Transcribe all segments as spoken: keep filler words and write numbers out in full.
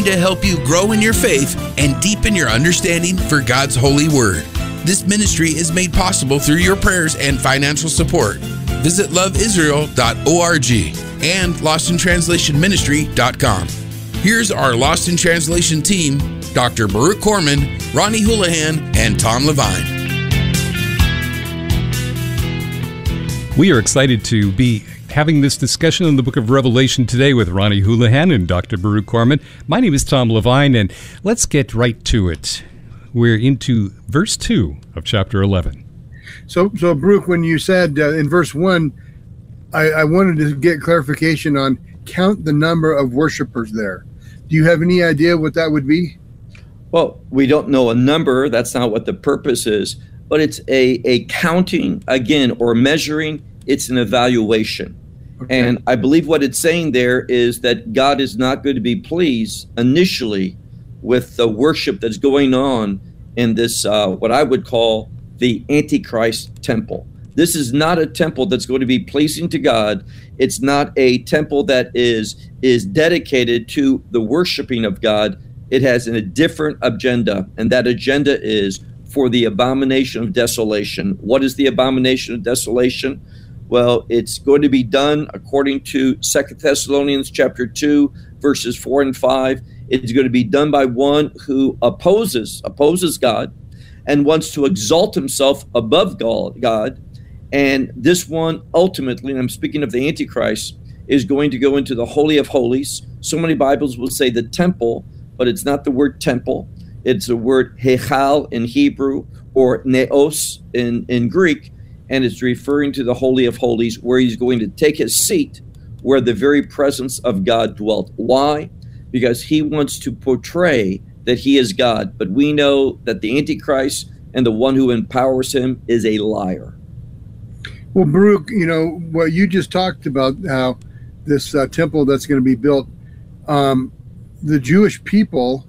to help you grow in your faith and deepen your understanding for God's holy word. This ministry is made possible through your prayers and financial support. Visit love israel dot org and lost in translation ministry dot com. Here's our Lost in Translation team, Doctor Baruch Corman, Ronnie Houlihan, and Tom Levine. We are excited to be having this discussion in the book of Revelation today with Ronnie Houlihan and Doctor Baruch Corman. My name is Tom Levine, and let's get right to it. We're into verse two of chapter eleven. So, so Baruch, when you said uh, in verse one, I, I wanted to get clarification on count the number of worshipers there. Do you have any idea what that would be? Well, we don't know a number. That's not what the purpose is. But it's a, a counting, again, or measuring. It's an evaluation. Okay. And I believe what it's saying there is that God is not going to be pleased initially with the worship that's going on in this, uh, what I would call the Antichrist temple. This is not a temple that's going to be pleasing to God. It's not a temple that is, is dedicated to the worshiping of God. It has a different agenda, and that agenda is for the abomination of desolation. What is the abomination of desolation? Well, it's going to be done according to Second Thessalonians chapter two, verses four and five. It's going to be done by one who opposes, opposes God and wants to exalt himself above God. And this one ultimately, and I'm speaking of the Antichrist, is going to go into the Holy of Holies. So many Bibles will say the temple, but it's not the word temple. It's the word hechal in Hebrew or neos in, in Greek, and it's referring to the Holy of Holies, where he's going to take his seat where the very presence of God dwelt. Why? Because he wants to portray that he is God. But we know that the Antichrist and the one who empowers him is a liar. Well, Baruch, you know, what you just talked about, how this uh, temple that's going to be built, um, the Jewish people,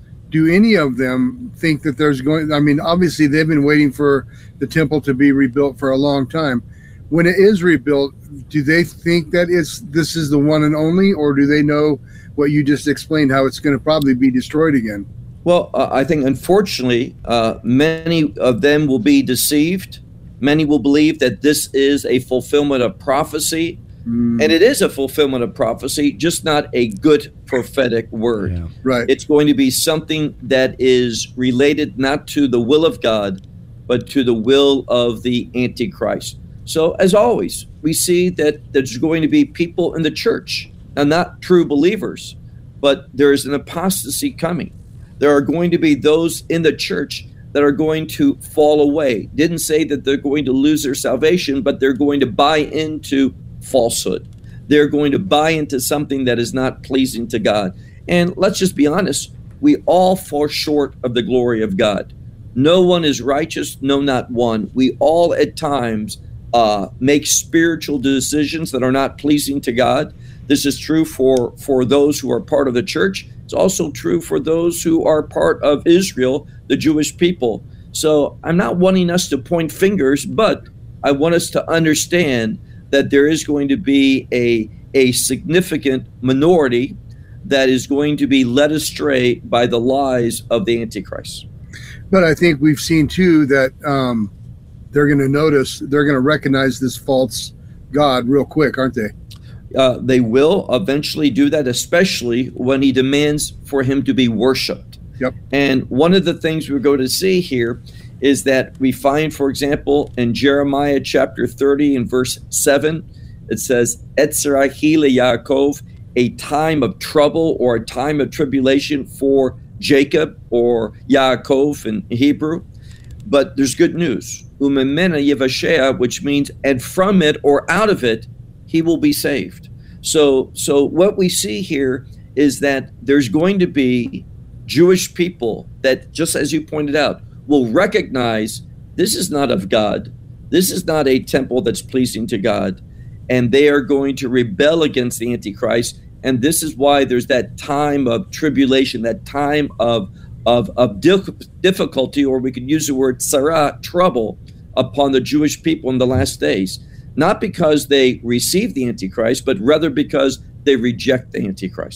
do any of them think that there's going, I mean, obviously they've been waiting for the temple to be rebuilt for a long time. When it is rebuilt, do they think that it's this is the one and only, or do they know what you just explained, how it's going to probably be destroyed again? Well, uh, I think unfortunately, uh, many of them will be deceived. Many will believe that this is a fulfillment of prophecy. Mm. And it is a fulfillment of prophecy, just not a good prophetic word. Yeah. Right. It's going to be something that is related not to the will of God, but to the will of the Antichrist. So as always, we see that there's going to be people in the church, now not true believers, but there is an apostasy coming. There are going to be those in the church that are going to fall away. Didn't say that they're going to lose their salvation, but they're going to buy into falsehood. They're going to buy into something that is not pleasing to God. And let's just be honest, we all fall short of the glory of God. No one is righteous, no, not one. We all at times uh, make spiritual decisions that are not pleasing to God. This is true for, for those who are part of the church. It's also true for those who are part of Israel, the Jewish people. So I'm not wanting us to point fingers, but I want us to understand that there is going to be a, a significant minority that is going to be led astray by the lies of the Antichrist. But I think we've seen, too, that um, they're going to notice, they're going to recognize this false God real quick, aren't they? Uh, they will eventually do that, especially when he demands for him to be worshipped. Yep. And one of the things we're going to see here is that we find, for example, in Jeremiah chapter thirty and verse seven, it says, Etzrahi leYaakov, a time of trouble or a time of tribulation for Jacob or Yaakov in Hebrew. But there's good news. Umemena yivashea, which means, and from it or out of it, he will be saved. So, so what we see here is that there's going to be Jewish people that, just as you pointed out, will recognize this is not of God. This is not a temple that's pleasing to God. And they are going to rebel against the Antichrist. And this is why there's that time of tribulation, that time of, of, of difficulty, or we could use the word sarah, trouble, upon the Jewish people in the last days. Not because they receive the Antichrist, but rather because they reject the Antichrist.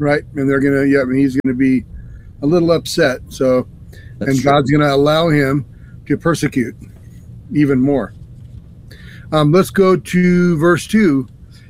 Right. And they're going to, yeah, I mean, he's going to be a little upset. So, That's and true. God's going to allow him to persecute even more. Um, let's go to verse two.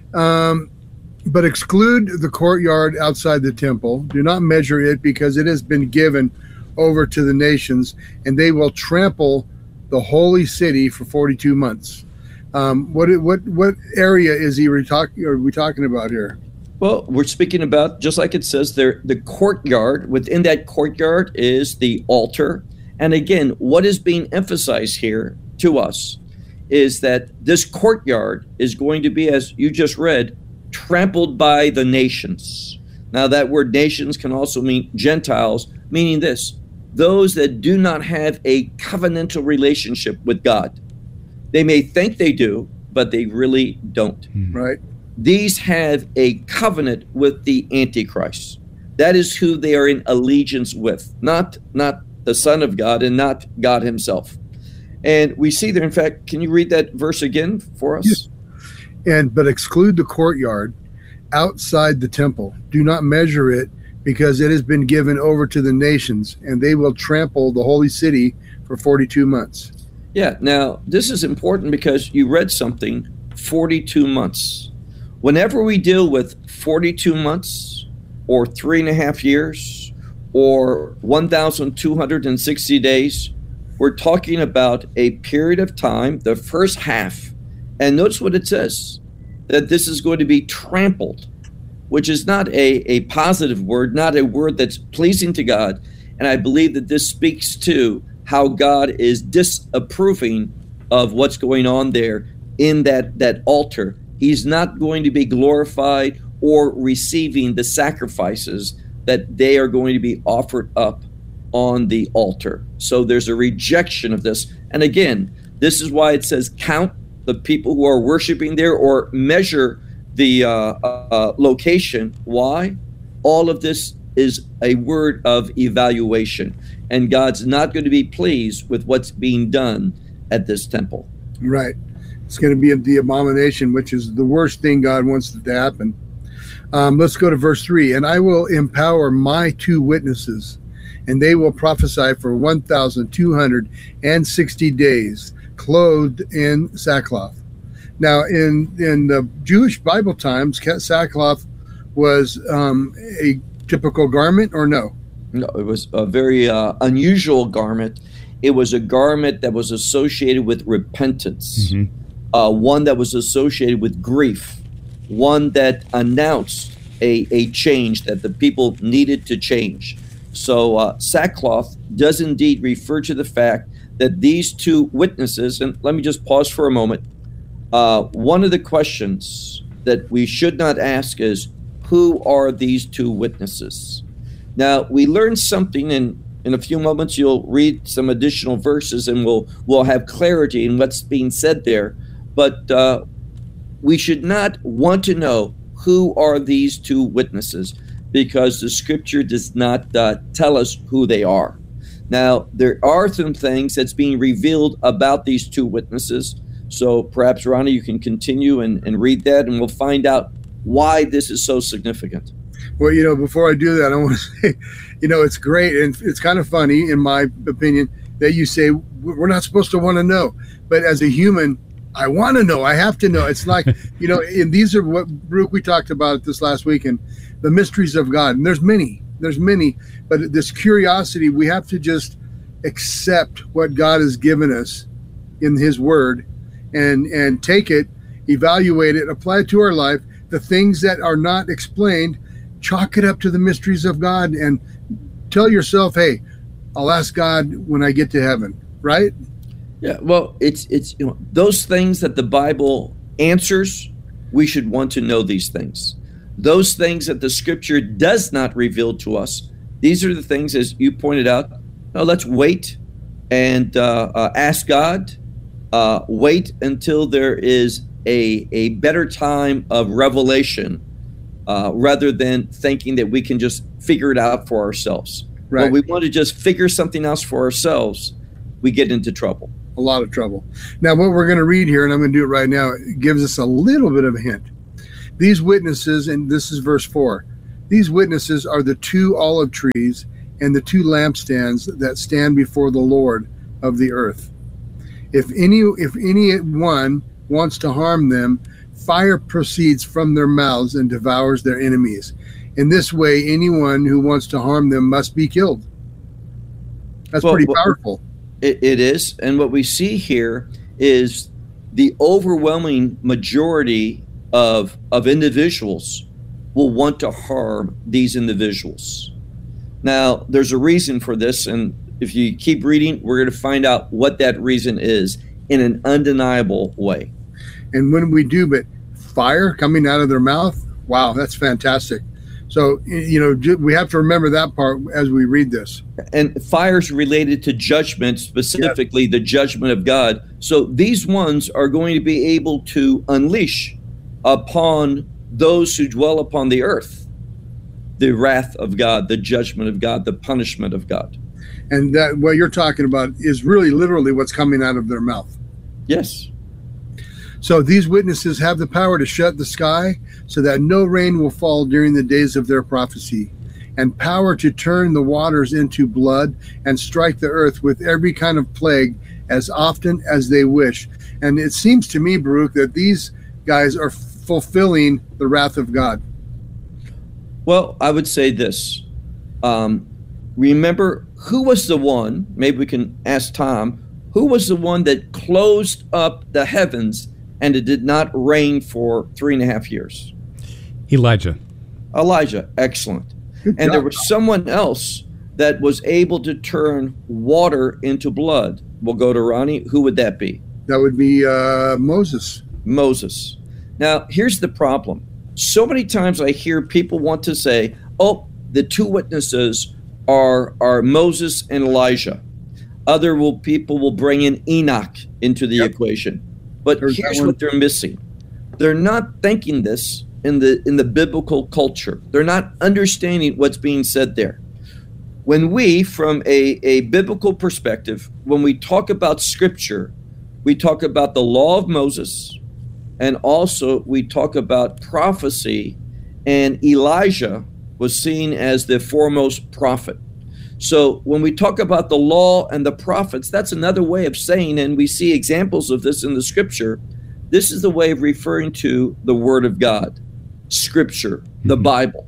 Um, but exclude the courtyard outside the temple. Do not measure it, because it has been given over to the nations, and they will trample the holy city for forty-two months. Um, what what what area is he re- talk, are we talking about here? Well, we're speaking about, just like it says there, the courtyard. Within that courtyard is the altar. And again, what is being emphasized here to us is that this courtyard is going to be, as you just read, trampled by the nations. Now, that word nations can also mean Gentiles, meaning this: those that do not have a covenantal relationship with God. They may think they do, but they really don't. Right. These have a covenant with the Antichrist. That is who they are in allegiance with, not, not the Son of God and not God himself. And we see there, in fact, can you read that verse again for us? Yes. And but exclude the courtyard outside the temple. Do not measure it, because it has been given over to the nations, and they will trample the holy city for forty-two months. Yeah, now this is important because you read something, forty-two months. Whenever we deal with forty-two months or three and a half years or one thousand two hundred sixty days, we're talking about a period of time, the first half. And notice what it says, that this is going to be trampled, which is not a, a positive word, not a word that's pleasing to God. And I believe that this speaks to how God is disapproving of what's going on there in that, that altar. He's not going to be glorified or receiving the sacrifices that they are going to be offered up on the altar. So there's a rejection of this. And again, this is why it says count the people who are worshiping there, or measure the uh, uh, location. Why? All of this is a word of evaluation, and God's not going to be pleased with what's being done at this temple. Right. It's going to be the abomination, which is the worst thing God wants to happen. Um, let's go to verse three. And I will empower my two witnesses, and they will prophesy for one thousand two hundred sixty days, clothed in sackcloth. Now, in in the Jewish Bible times, sackcloth was um, a typical garment, or no? No, it was a very uh, unusual garment. It was a garment that was associated with repentance, mm-hmm. uh, one that was associated with grief, one that announced a, a change that the people needed to change. So uh, sackcloth does indeed refer to the fact that these two witnesses, and let me just pause for a moment. Uh, one of the questions that we should not ask is, who are these two witnesses? Now, we learned something, and in a few moments you'll read some additional verses and we'll, we'll have clarity in what's being said there. But uh, we should not want to know who are these two witnesses, because the scripture does not uh, tell us who they are. Now, there are some things that's being revealed about these two witnesses. So perhaps, Ronnie, you can continue and, and read that, and we'll find out why this is so significant. Well, you know, before I do that, I want to say, you know, it's great, and it's kind of funny, in my opinion, that you say we're not supposed to want to know. But as a human, I want to know. I have to know. It's like, you know, and these are what, Baruch, we talked about this last weekend, the mysteries of God. And there's many. There's many, but this curiosity, we have to just accept what God has given us in his word, and, and take it, evaluate it, apply it to our life. The things that are not explained, chalk it up to the mysteries of God, and tell yourself, hey, I'll ask God when I get to heaven, right? Yeah, well, it's, it's you know, those things that the Bible answers, we should want to know these things. Those things that the scripture does not reveal to us, these are the things, as you pointed out, no, let's wait and uh, uh, ask God, uh, wait until there is a, a better time of revelation, uh, rather than thinking that we can just figure it out for ourselves. Right. When we want to just figure something else for ourselves, we get into trouble. A lot of trouble. Now, what we're going to read here, and I'm going to do it right now, it gives us a little bit of a hint. These witnesses, and this is verse four, These witnesses are the two olive trees and the two lampstands that stand before the Lord of the earth. If any if anyone wants to harm them, fire proceeds from their mouths and devours their enemies. In this way, anyone who wants to harm them must be killed. That's well, pretty powerful. It, it is. And what we see here is the overwhelming majority of, of individuals will want to harm these individuals. Now, there's a reason for this, and if you keep reading, we're going to find out what that reason is in an undeniable way. And when we do, but fire coming out of their mouth, wow, that's fantastic. So, you know, we have to remember that part as we read this. And fire is related to judgment, specifically yeah. the judgment of God. So these ones are going to be able to unleash upon those who dwell upon the earth the wrath of God, the judgment of God, the punishment of God. And that what you're talking about is really literally what's coming out of their mouth. Yes. So these witnesses have the power to shut the sky so that no rain will fall during the days of their prophecy, and power to turn the waters into blood and strike the earth with every kind of plague as often as they wish. And it seems to me, Baruch, that these guys are fulfilling the wrath of God. Well, I would say this. Um, remember, who was the one, maybe we can ask Tom, who was the one that closed up the heavens and it did not rain for three and a half years? Elijah. Elijah, excellent. Good and job. There was someone else that was able to turn water into blood. We'll go to Ronnie. Who would that be? That would be uh, Moses. Moses. Now, here's the problem. So many times I hear people want to say, oh, the two witnesses are, are Moses and Elijah. Other will, people will bring in Enoch into the yep. equation. But There's here's what they're missing. They're not thinking this in the in the biblical culture. They're not understanding what's being said there. When we, from a, a biblical perspective, when we talk about Scripture, we talk about the law of Moses, and also we talk about prophecy, and Elijah was seen as the foremost prophet. So when we talk about the law and the prophets, that's another way of saying, and we see examples of this in the Scripture, this is the way of referring to the Word of God, Scripture, the mm-hmm. Bible.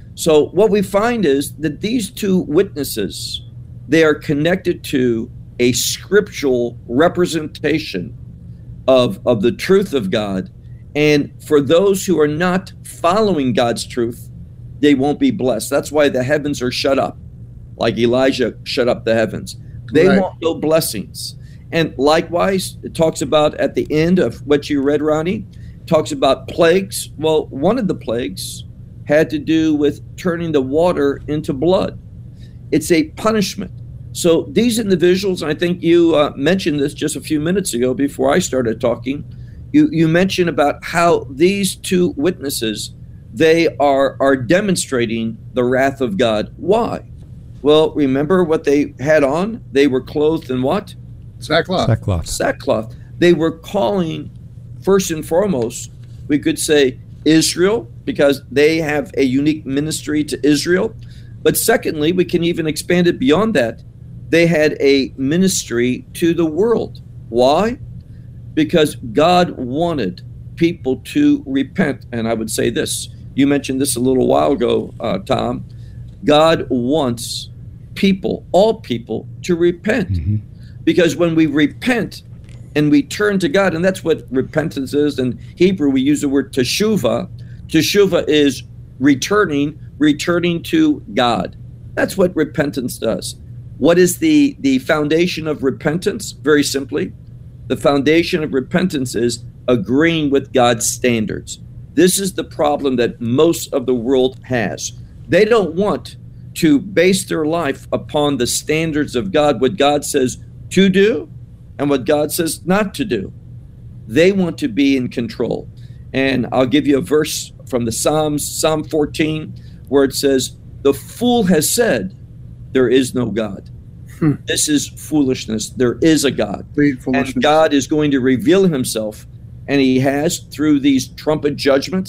So what we find is that these two witnesses, they are connected to a scriptural representation of, of the truth of God. And for those who are not following God's truth, they won't be blessed. That's why the heavens are shut up, like Elijah shut up the heavens. They right. want no blessings. And likewise, it talks about at the end of what you read, Ronnie, talks about plagues. Well, one of the plagues had to do with turning the water into blood. It's a punishment. So these individuals, and I think you uh, mentioned this just a few minutes ago before I started talking, you, you mentioned about how these two witnesses, they are, are demonstrating the wrath of God. Why? Well, remember what they had on? They were clothed in what? Sackcloth. Sackcloth. Sackcloth. They were calling, first and foremost, we could say Israel, because they have a unique ministry to Israel. But secondly, we can even expand it beyond that. They had a ministry to the world. Why? Because God wanted people to repent. And I would say this. You mentioned this a little while ago, uh, Tom. God wants people, all people, to repent. Mm-hmm. Because when we repent and we turn to God, and that's what repentance is. In Hebrew, we use the word teshuvah. Teshuvah is returning, returning to God. That's what repentance does. What is the, the foundation of repentance? Very simply, the foundation of repentance is agreeing with God's standards. This is the problem that most of the world has. They don't want to base their life upon the standards of God, what God says to do and what God says not to do. They want to be in control. And I'll give you a verse from the Psalms, Psalm fourteen, where it says, the fool has said, there is no God. Hmm. This is foolishness. There is a God. And God is going to reveal himself, and he has through these trumpet judgments.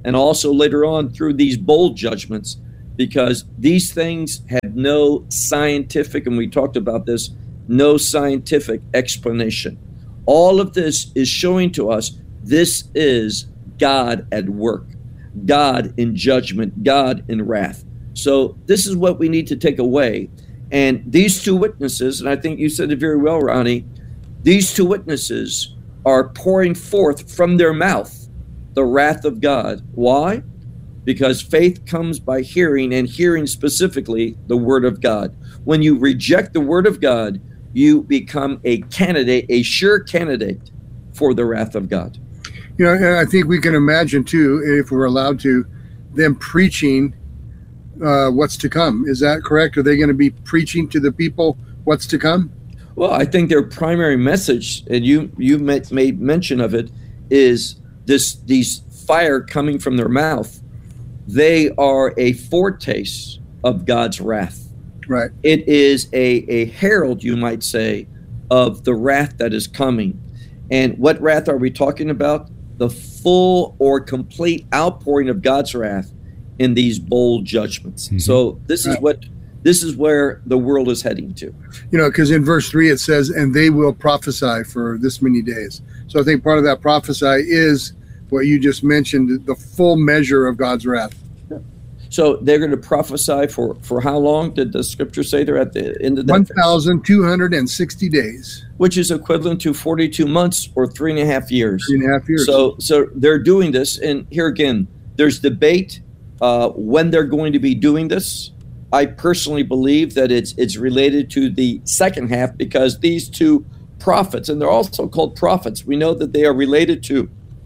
and also later on through these bowl judgments, because these things had no scientific, and we talked about this, no scientific explanation. All of this is showing to us this is God at work, God in judgment, God in wrath. So this is what we need to take away. And these two witnesses, and I think you said it very well, Ronnie, these two witnesses are pouring forth from their mouth the wrath of God. Why? Because faith comes by hearing, and hearing specifically the word of God. When you reject the word of God, you become a candidate, a sure candidate for the wrath of God. You know, and I think we can imagine too, if we're allowed to, them preaching uh, what's to come. Is that correct? Are they going to be preaching to the people what's to come? Well, I think their primary message, and you you made mention of it, is this: these fire coming from their mouth. They are a foretaste of God's wrath. Right. It is a, a herald, you might say, of the wrath that is coming. And what wrath are we talking about? The full or complete outpouring of God's wrath in these bold judgments. Mm-hmm. So this is what this is where the world is heading to. You know, because in verse three it says, and they will prophesy for this many days. So I think part of that prophesy is what you just mentioned, the full measure of God's wrath. So they're going to prophesy for, for how long did the scripture say they're at the end of that? one thousand two hundred sixty days. Which is equivalent to forty-two months or three and a half years. Three and a half years. So, so they're doing this. And here again, there's debate uh, when they're going to be doing this. I personally believe that it's it's related to the second half, because these two prophets, and they're also called prophets, we know that they are related to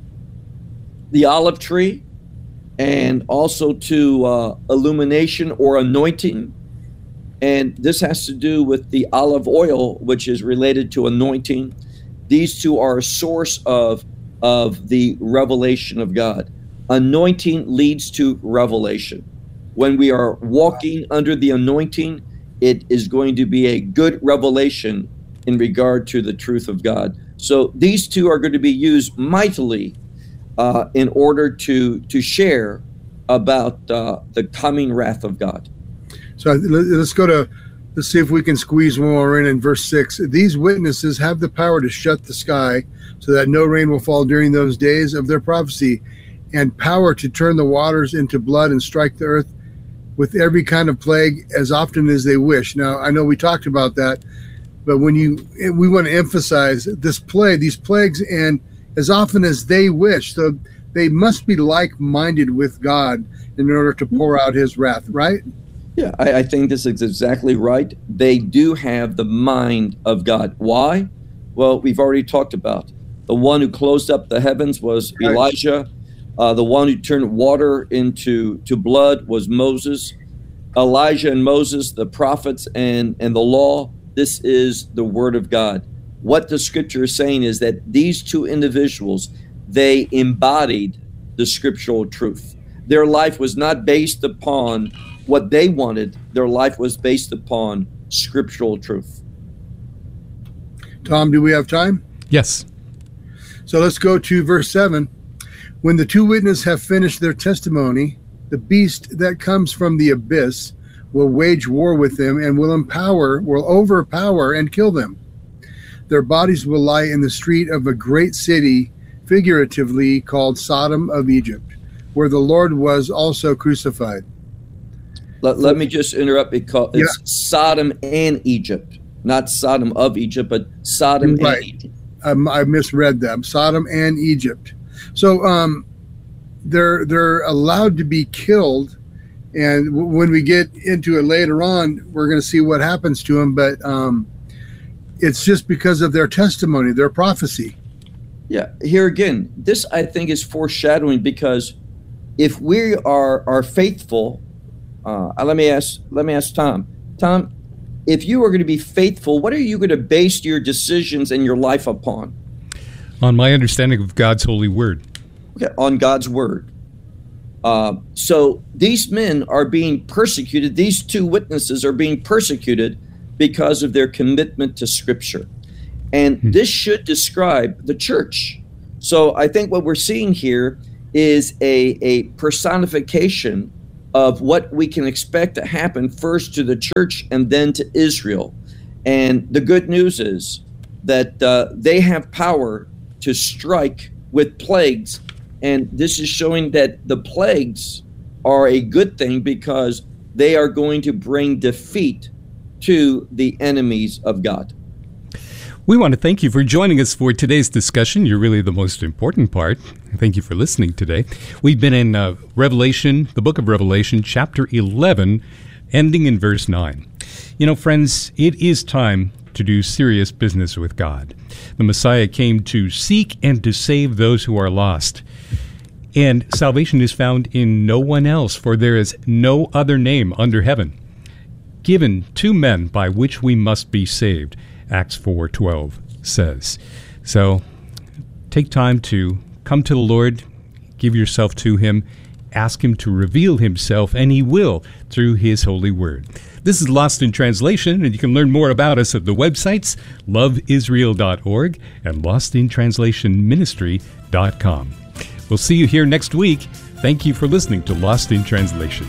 the olive tree and also to uh, illumination or anointing. And this has to do with the olive oil, which is related to anointing. These two are a source of, of the revelation of God. Anointing leads to revelation. When we are walking under the anointing, it is going to be a good revelation in regard to the truth of God. So these two are going to be used mightily uh, in order to, to share about uh, the coming wrath of God. So let's go to, let's see if we can squeeze one more in in verse six. These witnesses have the power to shut the sky so that no rain will fall during those days of their prophecy, and power to turn the waters into blood and strike the earth with every kind of plague as often as they wish. Now, I know we talked about that, but when you, we want to emphasize this plague, these plagues, and as often as they wish. So they must be like-minded with God in order to pour out his wrath, right? Yeah, I, I think this is exactly right. They do have the mind of God. Why? Well, we've already talked about the one who closed up the heavens was Elijah. Uh, the one who turned water into to blood was Moses. Elijah and Moses, the prophets and, and the law, this is the word of God. What the scripture is saying is that these two individuals, they embodied the scriptural truth. Their life was not based upon what they wanted. Their life was based upon scriptural truth. Tom, do we have time? Yes. So let's go to verse seven. When the two witnesses have finished their testimony, the beast that comes from the abyss will wage war with them and will empower, will overpower and kill them. Their bodies will lie in the street of a great city, figuratively called Sodom of Egypt, where the Lord was also crucified. Let, let me just interrupt because it's yeah. Sodom and Egypt, not Sodom of Egypt, but Sodom right. and Egypt. Um, I misread them. Sodom and Egypt. So um, they're they're allowed to be killed, and w- when we get into it later on, we're going to see what happens to them. But um, it's just because of their testimony, their prophecy. Yeah. Here again, this I think is foreshadowing, because if we are are faithful, uh, let me ask let me ask Tom. Tom, if you are going to be faithful, what are you going to base your decisions and your life upon? On my understanding of God's holy word. Okay, on God's word. Uh, so these men are being persecuted. These two witnesses are being persecuted because of their commitment to Scripture. And hmm. this should describe the church. So I think what we're seeing here is a, a personification of what we can expect to happen first to the church and then to Israel. And the good news is that uh, they have power to strike with plagues. And this is showing that the plagues are a good thing because they are going to bring defeat to the enemies of God. We want to thank you for joining us for today's discussion. You're really the most important part. Thank you for listening today. We've been in uh, Revelation, the book of Revelation, chapter eleven, ending in verse nine. You know, friends, it is time to do serious business with God. The Messiah came to seek and to save those who are lost. And salvation is found in no one else, for there is no other name under heaven given to men by which we must be saved, Acts four twelve says. So take time to come to the Lord, give yourself to Him, ask Him to reveal Himself, and He will through His holy word. This is Lost in Translation, and you can learn more about us at the websites love israel dot org and lost in translation ministry dot com. We'll see you here next week. Thank you for listening to Lost in Translation.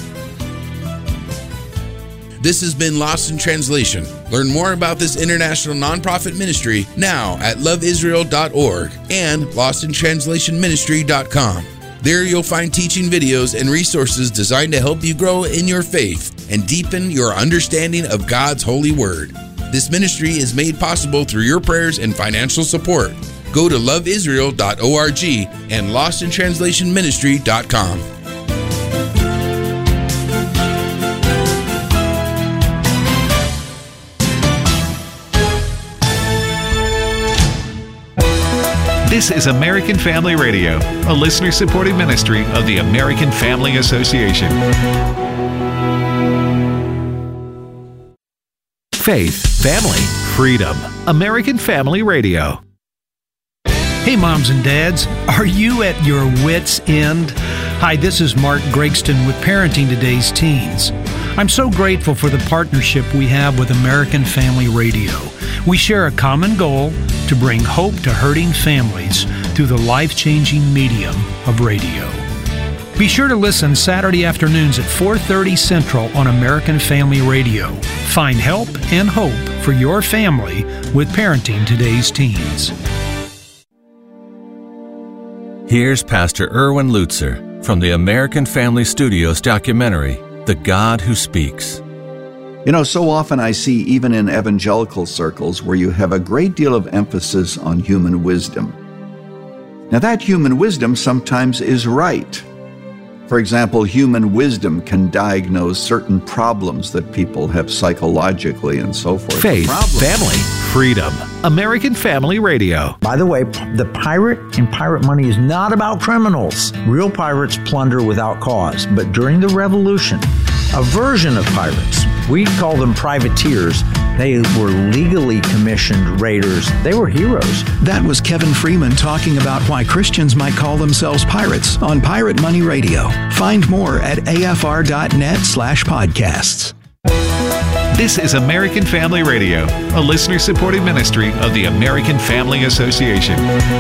This has been Lost in Translation. Learn more about this international nonprofit ministry now at love israel dot org and lost in translation ministry dot com. There you'll find teaching videos and resources designed to help you grow in your faith and deepen your understanding of God's holy word. This ministry is made possible through your prayers and financial support. Go to love israel dot org and lost in translation ministry dot com. This is American Family Radio, a listener-supported ministry of the American Family Association. Faith, family, freedom. American Family Radio. Hey, moms and dads, are you at your wits' end? Hi, this is Mark Gregston with Parenting Today's Teens. I'm so grateful for the partnership we have with American Family Radio. We share a common goal to bring hope to hurting families through the life-changing medium of radio. Be sure to listen Saturday afternoons at four thirty Central on American Family Radio. Find help and hope for your family with Parenting Today's Teens. Here's Pastor Erwin Lutzer from the American Family Studios documentary, The God Who Speaks. You know, so often I see, even in evangelical circles, where you have a great deal of emphasis on human wisdom. Now, that human wisdom sometimes is right. For example, human wisdom can diagnose certain problems that people have psychologically and so forth. Faith, family, freedom. American Family Radio. By the way, the pirate in Pirate Money is not about criminals. Real pirates plunder without cause. But during the Revolution, a version of pirates, we call them privateers, they were legally commissioned raiders. They were heroes. That was Kevin Freeman talking about why Christians might call themselves pirates on Pirate Money Radio. Find more at afr.net slash podcasts. This is American Family Radio, a listener-supported ministry of the American Family Association.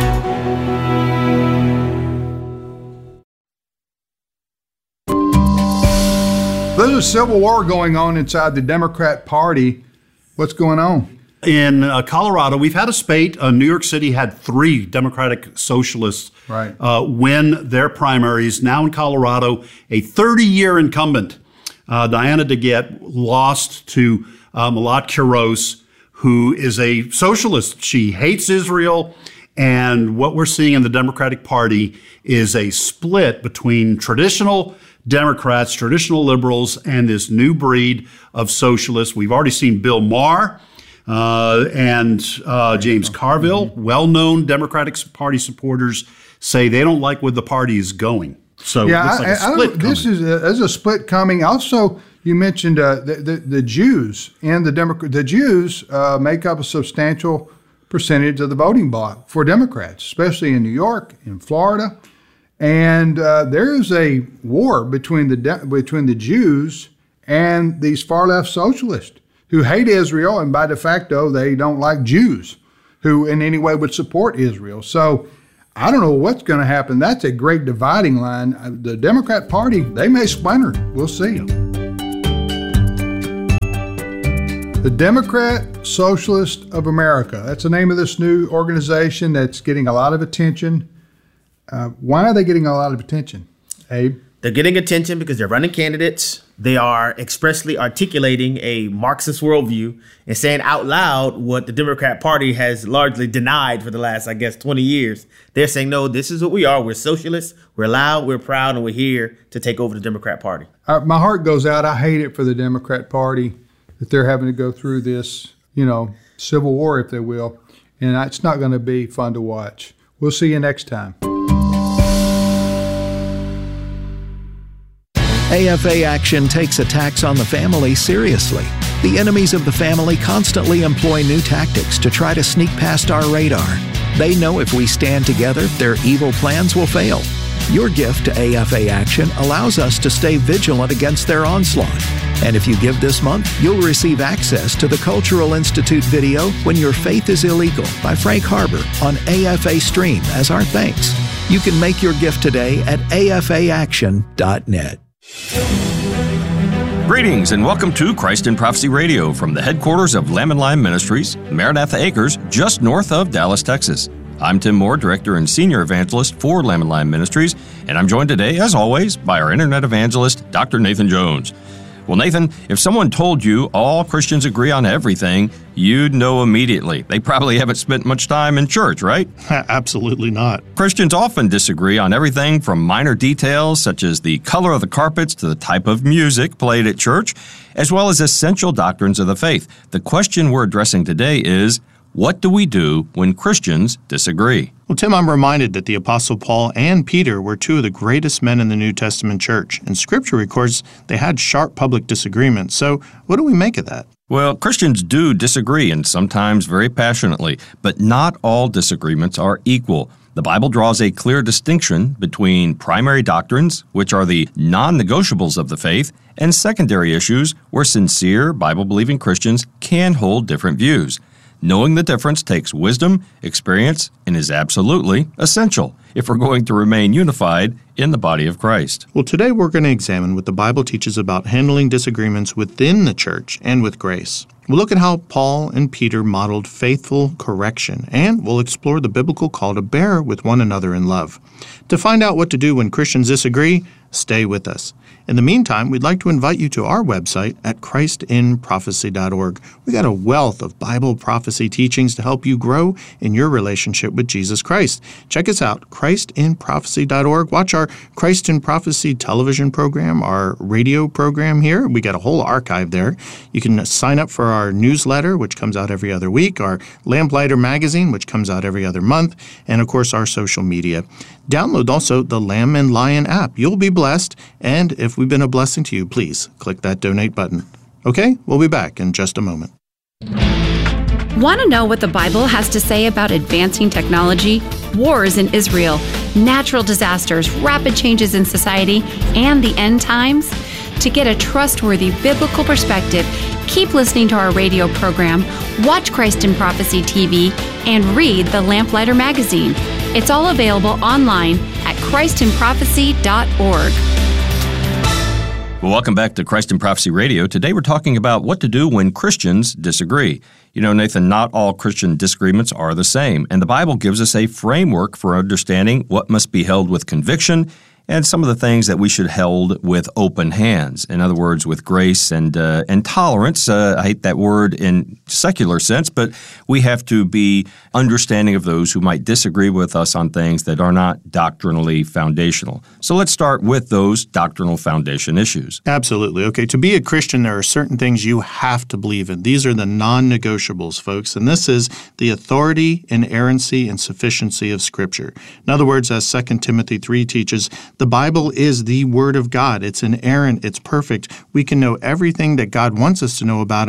There's a civil war going on inside the Democrat Party. What's going on? In uh, Colorado, we've had a spate. Uh, New York City had three Democratic Socialists right. uh, win their primaries. Now in Colorado, a thirty-year incumbent, uh, Diana DeGette, lost to uh, Malat Quiroz, who is a socialist. She hates Israel. And what we're seeing in the Democratic Party is a split between traditional Democrats, traditional liberals, and this new breed of socialists. We've already seen Bill Maher uh, and uh, James Carville, well-known Democratic Party supporters, say they don't like where the party is going. So yeah, it looks like I, a split I this is a, there's a split coming. Also, you mentioned uh, the, the the Jews and the Democrat. The Jews uh, make up a substantial percentage of the voting bloc for Democrats, especially in New York, in Florida. And uh, there is a war between the de- between the Jews and these far left socialists who hate Israel, and by de facto they don't like Jews who in any way would support Israel. So I don't know what's going to happen. That's a great dividing line. The Democrat Party, they may splinter. We'll see. The Democrat Socialist of America. That's the name of this new organization that's getting a lot of attention. Uh, why are they getting a lot of attention, Abe? They're getting attention because they're running candidates. They are expressly articulating a Marxist worldview and saying out loud what the Democrat Party has largely denied for the last, I guess, twenty years. They're saying, no, this is what we are. We're socialists. We're loud. We're proud. And we're here to take over the Democrat Party. Uh, my heart goes out. I hate it for the Democrat Party that they're having to go through this, you know, civil war, if they will. And it's not going to be fun to watch. We'll see you next time. A F A Action takes attacks on the family seriously. The enemies of the family constantly employ new tactics to try to sneak past our radar. They know if we stand together, their evil plans will fail. Your gift to A F A Action allows us to stay vigilant against their onslaught. And if you give this month, you'll receive access to the Cultural Institute video When Your Faith is Illegal by Frank Harbor on A F A Stream as our thanks. You can make your gift today at A F A action dot net. Greetings and welcome to Christ in Prophecy Radio from the headquarters of Lamb and Lion Ministries, Maranatha Acres, just north of Dallas, Texas. I'm Tim Moore, Director and Senior Evangelist for Lamb and Lion Ministries, and I'm joined today, as always, by our Internet Evangelist, Doctor Nathan Jones. Well, Nathan, if someone told you all Christians agree on everything, you'd know immediately. They probably haven't spent much time in church, right? Absolutely not. Christians often disagree on everything from minor details such as the color of the carpets to the type of music played at church, as well as essential doctrines of the faith. The question we're addressing today is, what do we do when Christians disagree? Well, Tim, I'm reminded that the Apostle Paul and Peter were two of the greatest men in the New Testament church, and Scripture records they had sharp public disagreements. So what do we make of that? Well, Christians do disagree, and sometimes very passionately, but not all disagreements are equal. The Bible draws a clear distinction between primary doctrines, which are the non-negotiables of the faith, and secondary issues where sincere Bible-believing Christians can hold different views. Knowing the difference takes wisdom, experience, and is absolutely essential if we're going to remain unified in the body of Christ. Well, today we're going to examine what the Bible teaches about handling disagreements within the church and with grace. We'll look at how Paul and Peter modeled faithful correction, and we'll explore the biblical call to bear with one another in love. To find out what to do when Christians disagree, stay with us. In the meantime, we'd like to invite you to our website at Christ in Prophecy dot org. We got a wealth of Bible prophecy teachings to help you grow in your relationship with Jesus Christ. Check us out, Christ in Prophecy dot org. Watch our Christ in Prophecy television program, our radio program here. We got a whole archive there. You can sign up for our newsletter, which comes out every other week, our Lamplighter magazine, which comes out every other month, and of course our social media. Download also the Lamb and Lion app. You'll be blessed, and if we've been a blessing to you, please click that donate button. Okay, we'll be back in just a moment. Want to know what the Bible has to say about advancing technology, wars in Israel, natural disasters, rapid changes in society, and the end times? To get a trustworthy biblical perspective, keep listening to our radio program, watch Christ in Prophecy T V, and read the Lamplighter magazine. It's all available online at Christ in Prophecy dot org. Well, welcome back to Christ in Prophecy Radio. Today we're talking about what to do when Christians disagree. You know, Nathan, not all Christian disagreements are the same, and the Bible gives us a framework for understanding what must be held with conviction and some of the things that we should hold with open hands. In other words, with grace and uh, and tolerance. Uh, I hate that word in secular sense, but we have to be understanding of those who might disagree with us on things that are not doctrinally foundational. So let's start with those doctrinal foundation issues. Absolutely. Okay, to be a Christian, there are certain things you have to believe in. These are the non-negotiables, folks, and this is the authority, inerrancy, and sufficiency of Scripture. In other words, as Second Timothy three teaches, the Bible is the Word of God. It's inerrant. It's perfect. We can know everything that God wants us to know about Him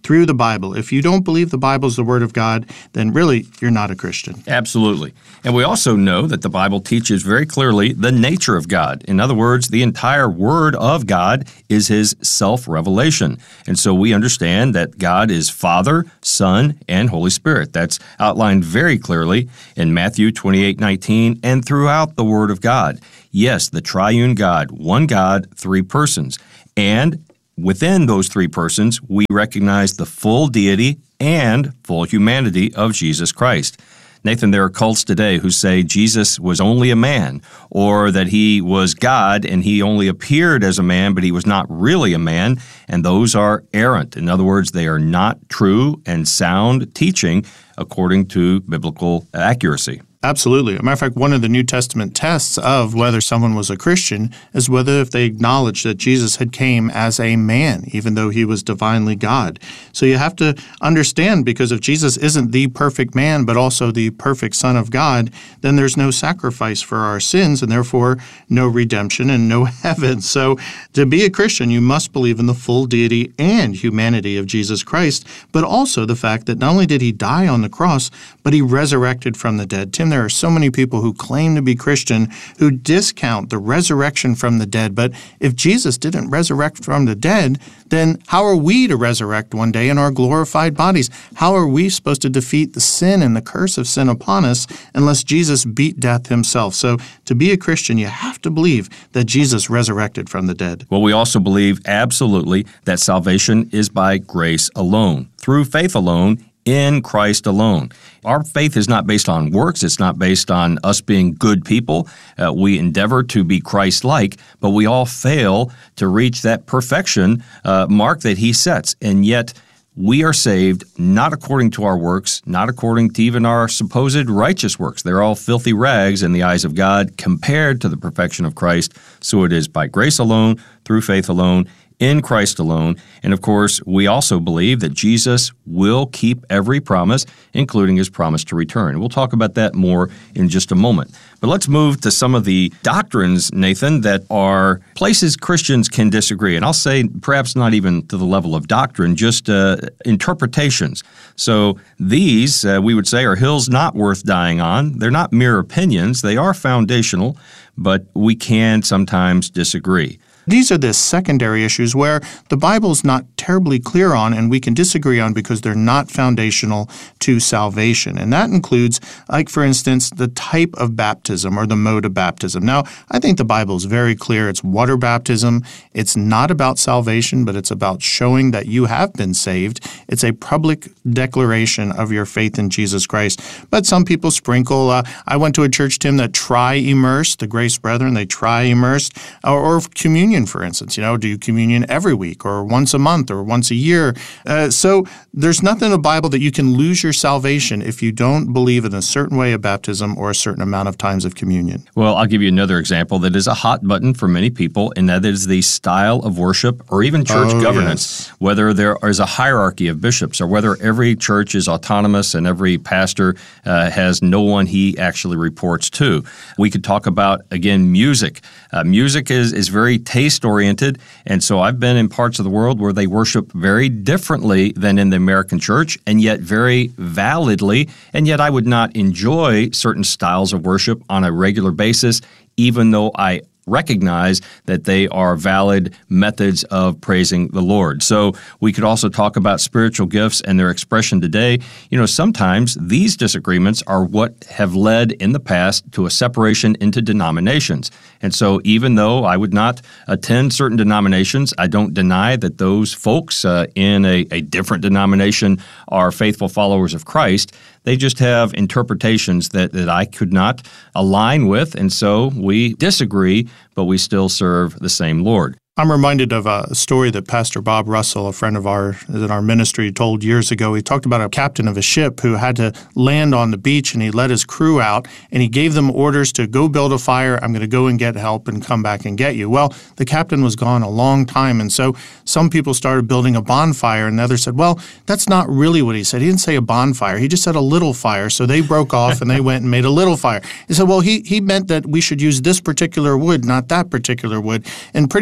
through the Bible. If you don't believe the Bible is the Word of God, then really you're not a Christian. Absolutely. And we also know that the Bible teaches very clearly the nature of God. In other words, the entire Word of God is His self-revelation. And so we understand that God is Father, Son, and Holy Spirit. That's outlined very clearly in Matthew twenty-eight nineteen and throughout the Word of God. Yes, the triune God, one God, three persons. And within those three persons, we recognize the full deity and full humanity of Jesus Christ. Nathan, there are cults today who say Jesus was only a man, or that he was God and he only appeared as a man, but he was not really a man, and those are errant. In other words, they are not true and sound teaching according to biblical accuracy. Absolutely. As a matter of fact, one of the New Testament tests of whether someone was a Christian is whether if they acknowledged that Jesus had came as a man, even though he was divinely God. So you have to understand, because if Jesus isn't the perfect man, but also the perfect Son of God, then there's no sacrifice for our sins, and therefore no redemption and no heaven. So to be a Christian, you must believe in the full deity and humanity of Jesus Christ, but also the fact that not only did he die on the cross, but he resurrected from the dead. Tim, there are so many people who claim to be Christian who discount the resurrection from the dead. But if Jesus didn't resurrect from the dead, then how are we to resurrect one day in our glorified bodies? How are we supposed to defeat the sin and the curse of sin upon us unless Jesus beat death himself? So to be a Christian, you have to believe that Jesus resurrected from the dead. Well, we also believe absolutely that salvation is by grace alone, through faith alone, in Christ alone. Our faith is not based on works. It's not based on us being good people. Uh, we endeavor to be Christ-like, but we all fail to reach that perfection uh, mark that he sets. And yet we are saved not according to our works, not according to even our supposed righteous works. They're all filthy rags in the eyes of God compared to the perfection of Christ. So it is by grace alone, through faith alone, in Christ alone. And of course, we also believe that Jesus will keep every promise, including his promise to return. We'll talk about that more in just a moment. But let's move to some of the doctrines, Nathan, that are places Christians can disagree. And I'll say perhaps not even to the level of doctrine, just uh, interpretations. So these, uh, we would say, are hills not worth dying on. They're not mere opinions. They are foundational, but we can sometimes disagree. These are the secondary issues where the Bible is not terribly clear on and we can disagree on because they're not foundational to salvation. And that includes, like, for instance, the type of baptism or the mode of baptism. Now, I think the Bible is very clear. It's water baptism. It's not about salvation, but it's about showing that you have been saved. It's a public declaration of your faith in Jesus Christ. But some people sprinkle. Uh, I went to a church, Tim, that tri-immersed, the Grace Brethren, they tri-immersed, or, or communion, for instance. You know, do you communion every week or once a month or once a year? Uh, so there's nothing in the Bible that you can lose your salvation if you don't believe in a certain way of baptism or a certain amount of times of communion. Well, I'll give you another example that is a hot button for many people, and that is the style of worship or even church oh, governance, yes. whether there is a hierarchy of bishops or whether every church is autonomous and every pastor uh, has no one he actually reports to. We could talk about, again, music. Uh, music is, is very taste-oriented, and so I've been in parts of the world where they worship very differently than in the American church, and yet very validly, and yet I would not enjoy certain styles of worship on a regular basis, even though I recognize that they are valid methods of praising the Lord. So we could also talk about spiritual gifts and their expression today. You know, sometimes these disagreements are what have led in the past to a separation into denominations. And so even though I would not attend certain denominations, I don't deny that those folks uh, in a, a different denomination are faithful followers of Christ. They just have interpretations that, that I could not align with, and so we disagree, but we still serve the same Lord. I'm reminded of a story that Pastor Bob Russell, a friend of ours in our ministry, told years ago. He talked about a captain of a ship who had to land on the beach, and he let his crew out, and he gave them orders to go build a fire. I'm going to go and get help and come back and get you. Well, the captain was gone a long time, and so some people started building a bonfire, and the others said, well, that's not really what he said. He didn't say a bonfire. He just said a little fire. So they broke off, and they went and made a little fire. He said, well, he, he meant that we should use this particular wood, not that particular wood. And pretty soon when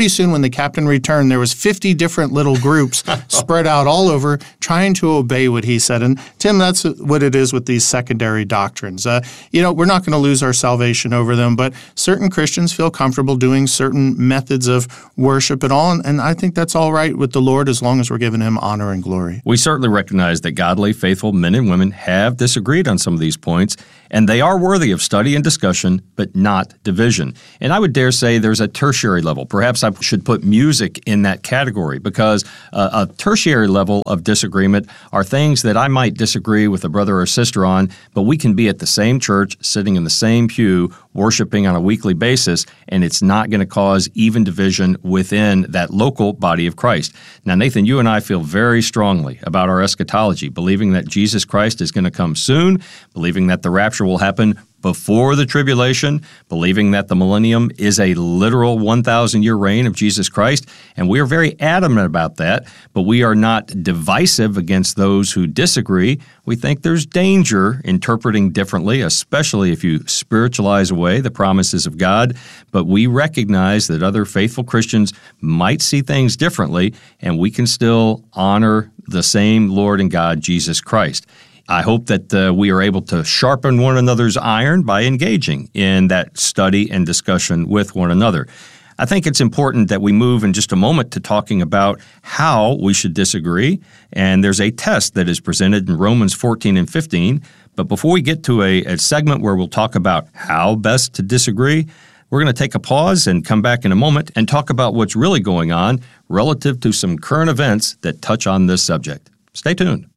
the captain returned, there was fifty different little groups spread out all over trying to obey what he said. And Tim, that's what it is with these secondary doctrines. Uh, you know, we're not going to lose our salvation over them, but certain Christians feel comfortable doing certain methods of worship and all, and, and I think that's all right with the Lord as long as we're giving him honor and glory. We certainly recognize that godly, faithful men and women have disagreed on some of these points, and they are worthy of study and discussion, but not division. And I would dare say there's a tertiary level. Perhaps I should put music in that category, because uh, a tertiary level of disagreement are things that I might disagree with a brother or sister on, but we can be at the same church, sitting in the same pew, worshiping on a weekly basis, and it's not going to cause even division within that local body of Christ. Now, Nathan, you and I feel very strongly about our eschatology, believing that Jesus Christ is going to come soon, believing that the rapture will happen before the tribulation, believing that the millennium is a literal one thousand year reign of Jesus Christ, and we are very adamant about that, but we are not divisive against those who disagree. We think there's danger interpreting differently, especially if you spiritualize away the promises of God, but we recognize that other faithful Christians might see things differently, and we can still honor the same Lord and God, Jesus Christ. I hope that uh, we are able to sharpen one another's iron by engaging in that study and discussion with one another. I think it's important that we move in just a moment to talking about how we should disagree, and there's a test that is presented in Romans fourteen and fifteen. But before we get to a, a segment where we'll talk about how best to disagree, we're going to take a pause and come back in a moment and talk about what's really going on relative to some current events that touch on this subject. Stay tuned.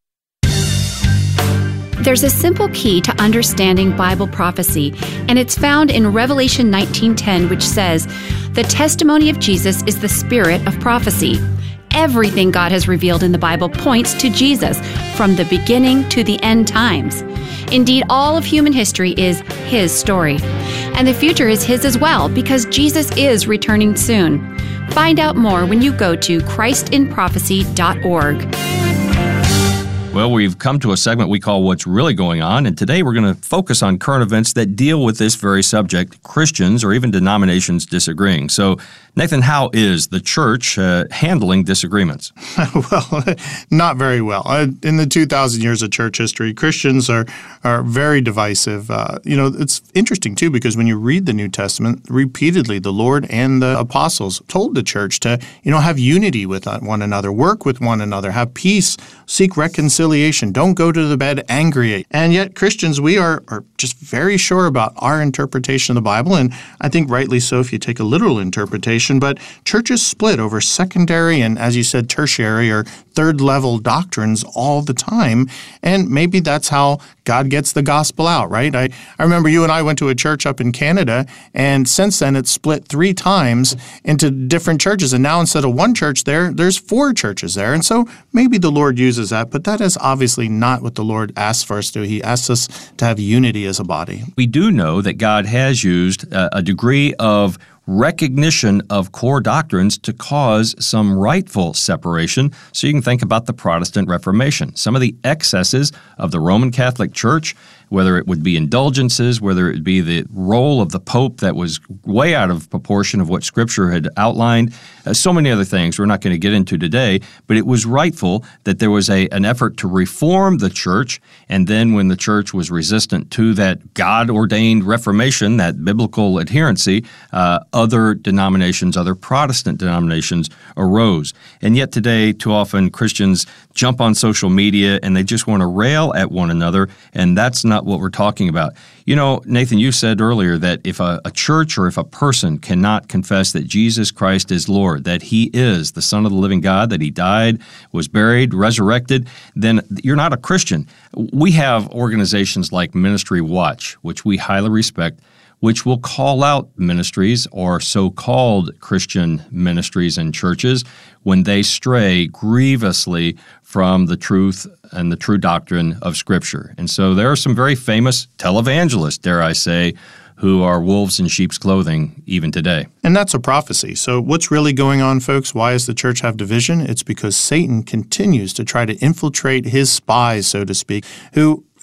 There's a simple key to understanding Bible prophecy, and it's found in Revelation nineteen ten, which says, "The testimony of Jesus is the spirit of prophecy." Everything God has revealed in the Bible points to Jesus, from the beginning to the end times. Indeed, all of human history is His story. And the future is His as well, because Jesus is returning soon. Find out more when you go to Christ in Prophecy dot org. Well, we've come to a segment we call What's Really Going On, and today we're going to focus on current events that deal with this very subject, Christians or even denominations disagreeing. So, Nathan, how is the church uh, handling disagreements? Well, not very well. Uh, in the two thousand years of church history, Christians are are very divisive. Uh, you know, it's interesting, too, because when you read the New Testament, repeatedly the Lord and the apostles told the church to, you know, have unity with one another, work with one another, have peace, seek reconciliation, don't go to the bed angry. And yet Christians, we are, are just very sure about our interpretation of the Bible, and I think rightly so if you take a literal interpretation, but churches split over secondary and, as you said, tertiary or third-level doctrines all the time, and maybe that's how God gets the gospel out, right? I, I remember you and I went to a church up in Canada, and since then it's split three times into different churches, and now instead of one church there, there's four churches there, and so maybe the Lord uses that, but that is obviously not what the Lord asks for us to do. He asks us to have unity as a body. We do know that God has used a, a degree of recognition of core doctrines to cause some rightful separation. So you can think about the Protestant Reformation. Some of the excesses of the Roman Catholic Church, whether it would be indulgences, whether it would be the role of the Pope that was way out of proportion of what Scripture had outlined, uh, so many other things we're not going to get into today, but it was rightful that there was a an effort to reform the church, and then when the church was resistant to that God-ordained reformation, that biblical adherency, uh, other denominations, other Protestant denominations arose. And yet today, too often, Christians jump on social media and they just want to rail at one another, and that's not what we're talking about. You know, Nathan, you said earlier that if a, a church or if a person cannot confess that Jesus Christ is Lord, that He is the Son of the living God, that He died, was buried, resurrected, then you're not a Christian. We have organizations like Ministry Watch, which we highly respect, which will call out ministries or so-called Christian ministries and churches when they stray grievously from the truth and the true doctrine of Scripture. And so there are some very famous televangelists, dare I say, who are wolves in sheep's clothing even today. And that's a prophecy. So what's really going on, folks? Why does the church have division? It's because Satan continues to try to infiltrate his spies, so to speak, who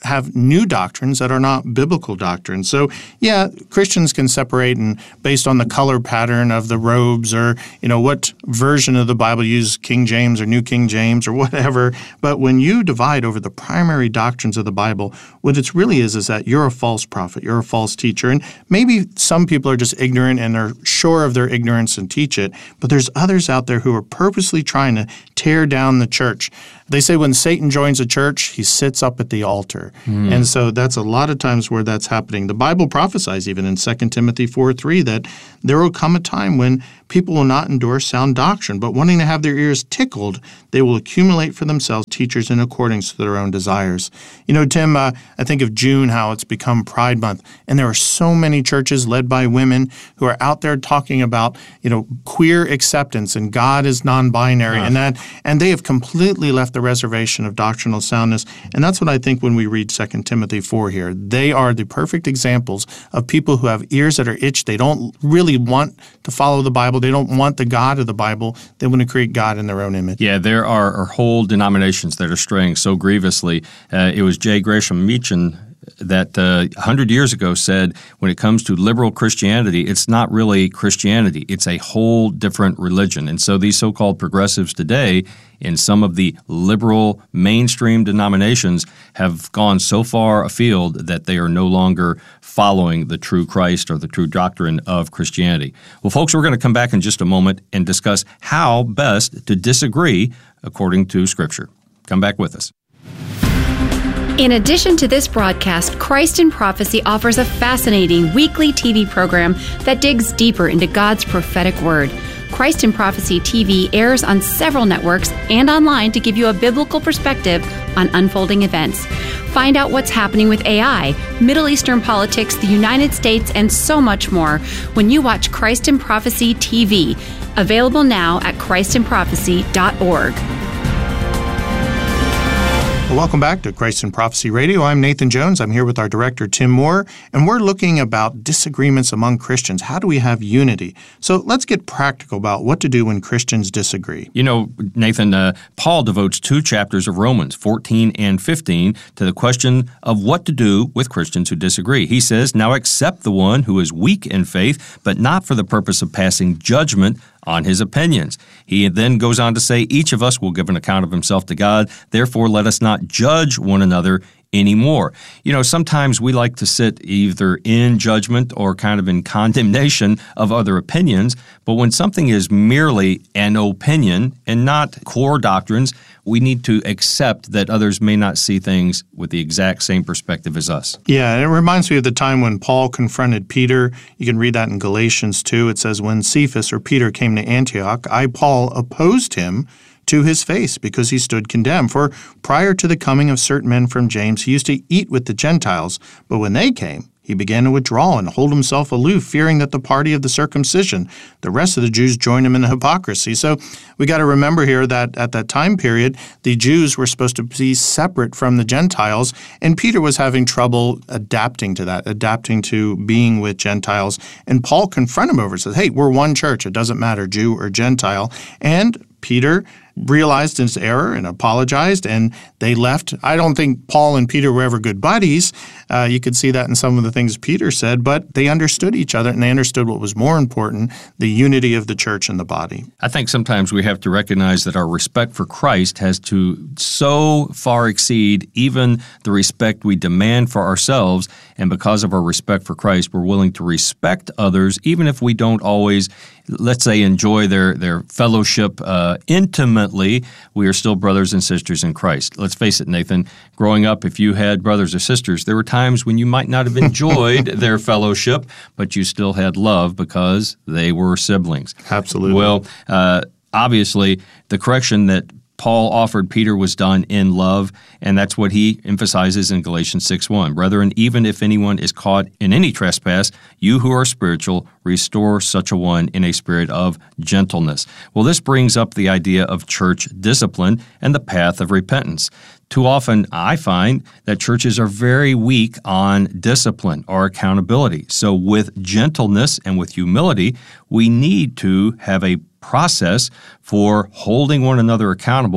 have new doctrines that are not biblical doctrines. So, yeah, Christians can separate and based on the color pattern of the robes or, you know, what version of the Bible you use, King James or New King James or whatever. But when you divide over the primary doctrines of the Bible, what it really is is that you're a false prophet, you're a false teacher. And maybe some people are just ignorant and are sure of their ignorance and teach it, but there's others out there who are purposely trying to tear down the church. They say when Satan joins a church, he sits up at the altar. Mm. And so that's a lot of times where that's happening. The Bible prophesies even in Second Timothy four three that there will come a time when people will not endure sound doctrine, but wanting to have their ears tickled, they will accumulate for themselves teachers in accordance to their own desires. You know, Tim, uh, I think of June, how it's become Pride Month, and there are so many churches led by women who are out there talking about, you know, queer acceptance and God is non-binary, yeah. and that, and they have completely left the reservation of doctrinal soundness. And that's what I think when we read Second Timothy four here. They are the perfect examples of people who have ears that are itched. They don't really want to follow the Bible. They don't want the God of the Bible. They want to create God in their own image. Yeah, there are, are whole denominations that are straying so grievously. Uh, it was J. Gresham Machen that uh, one hundred years ago said when it comes to liberal Christianity, it's not really Christianity. It's a whole different religion. And so these so-called progressives today in some of the liberal mainstream denominations have gone so far afield that they are no longer following the true Christ or the true doctrine of Christianity. Well, folks, we're going to come back in just a moment and discuss how best to disagree according to Scripture. Come back with us. In addition to this broadcast, Christ in Prophecy offers a fascinating weekly T V program that digs deeper into God's prophetic word. Christ in Prophecy T V airs on several networks and online to give you a biblical perspective on unfolding events. Find out what's happening with A I, Middle Eastern politics, the United States, and so much more when you watch Christ in Prophecy T V. Available now at christ in prophecy dot org. Welcome back to Christ in Prophecy Radio. I'm Nathan Jones. I'm here with our director, Tim Moore, and we're looking about disagreements among Christians. How do we have unity? So let's get practical about what to do when Christians disagree. You know, Nathan, uh, Paul devotes two chapters of Romans, fourteen and fifteen, to the question of what to do with Christians who disagree. He says, "Now accept the one who is weak in faith, but not for the purpose of passing judgment on his opinions." He then goes on to say, "Each of us will give an account of himself to God. Therefore, let us not judge one another anymore." You know, sometimes we like to sit either in judgment or kind of in condemnation of other opinions, but when something is merely an opinion and not core doctrines, we need to accept that others may not see things with the exact same perspective as us. Yeah, and it reminds me of the time when Paul confronted Peter. You can read that in Galatians two. It says, "When Cephas or Peter came to Antioch, I, Paul, opposed him to his face because he stood condemned. For prior to the coming of certain men from James, he used to eat with the Gentiles, but when they came, he began to withdraw and hold himself aloof, fearing that the party of the circumcision, the rest of the Jews, joined him in the hypocrisy." So we got to remember here that at that time period, the Jews were supposed to be separate from the Gentiles, and Peter was having trouble adapting to that, adapting to being with Gentiles. And Paul confronted him over it, says, "Hey, we're one church. It doesn't matter, Jew or Gentile." And Peter realized his error and apologized, and they left. I don't think Paul and Peter were ever good buddies. Uh, you could see that in some of the things Peter said, but they understood each other, and they understood what was more important, the unity of the church and the body. I think sometimes we have to recognize that our respect for Christ has to so far exceed even the respect we demand for ourselves, and because of our respect for Christ, we're willing to respect others, even if we don't always, let's say, enjoy their, their fellowship uh, intimately. We are still brothers and sisters in Christ. Let's face it, Nathan, growing up, if you had brothers or sisters, there were times when you might not have enjoyed their fellowship, but you still had love because they were siblings. Absolutely. Well, uh, obviously, the correction that Paul offered Peter was done in love, and that's what he emphasizes in Galatians six one. "Brethren, even if anyone is caught in any trespass, you who are spiritual, restore such a one in a spirit of gentleness." Well, this brings up the idea of church discipline and the path of repentance. Too often, I find that churches are very weak on discipline or accountability. So with gentleness and with humility, we need to have a process for holding one another accountable,